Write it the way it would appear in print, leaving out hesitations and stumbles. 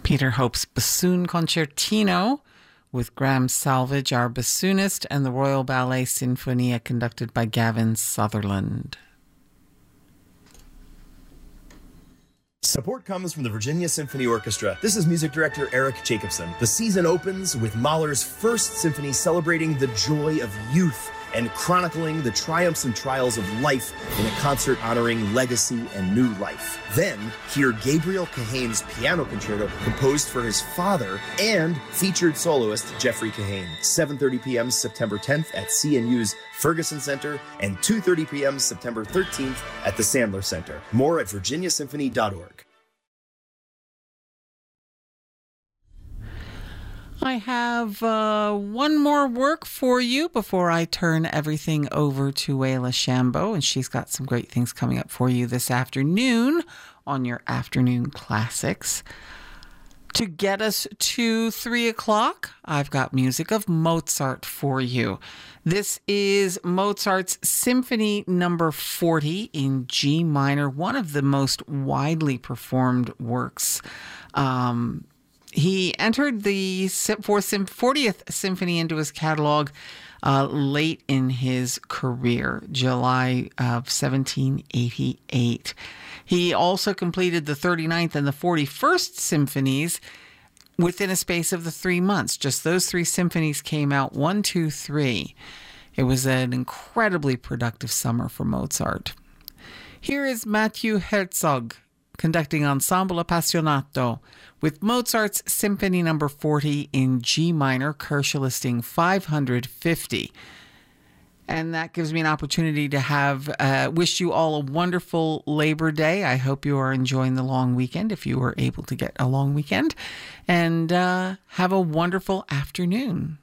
Peter Hope's Bassoon Concertino with Graham Salvage, our bassoonist, and the Royal Ballet Sinfonia conducted by Gavin Sutherland. Support comes from the Virginia Symphony Orchestra. This is music director Eric Jacobson. The season opens with Mahler's first symphony celebrating the joy of youth and chronicling the triumphs and trials of life in a concert honoring legacy and new life. Then, hear Gabriel Kahane's piano concerto composed for his father and featured soloist Jeffrey Kahane. 7:30 p.m. September 10th at CNU's Ferguson Center and 2:30 p.m. September 13th at the Sandler Center. More at virginiasymphony.org. I have one more work for you before I turn everything over to Waila Shambo, and she's got some great things coming up for you this afternoon on your Afternoon Classics. To get us to 3 o'clock, I've got music of Mozart for you. This is Mozart's Symphony Number 40 in G minor, one of the most widely performed works. He entered the 40th Symphony into his catalog late in his career, July of 1788. He also completed the 39th and the 41st symphonies within a space of the 3 months. Just those 3 symphonies came out, 1, 2, 3. It was an incredibly productive summer for Mozart. Here is Matthew Herzog conducting Ensemble Appassionato with Mozart's Symphony Number 40 in G minor, Kershaw listing 550. And that gives me an opportunity to have wish you all a wonderful Labor Day. I hope you are enjoying the long weekend, if you were able to get a long weekend. And have a wonderful afternoon.